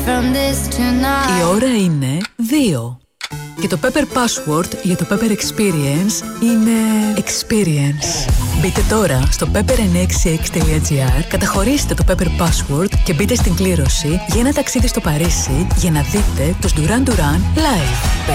Η ώρα είναι 2. Και το Pepper Password για το Pepper Experience είναι Experience. Μπείτε τώρα στο pepper966.gr, καταχωρήστε το Pepper Password και μπείτε στην κλήρωση για ένα ταξίδι στο Παρίσι για να δείτε τους Duran Duran live.